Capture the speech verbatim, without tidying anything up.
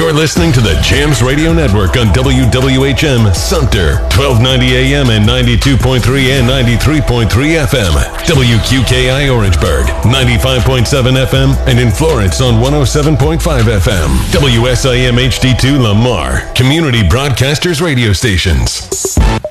You're listening to the Jams Radio Network on W W H M Sumter, twelve ninety A M and ninety-two point three and ninety-three point three F M. W Q K I Orangeburg, ninety-five point seven F M, and in Florence on one oh seven point five F M. W S I M H D two Lamar, Community Broadcasters Radio Stations.